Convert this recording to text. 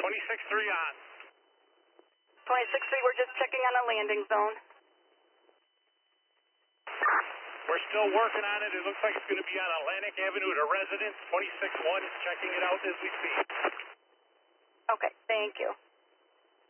26-3 on. 26-3, we're just checking on a landing zone. We're still working on it. It looks like it's going to be on Atlantic Avenue at a residence. 26-1 is checking it out as we speak. Okay, thank you.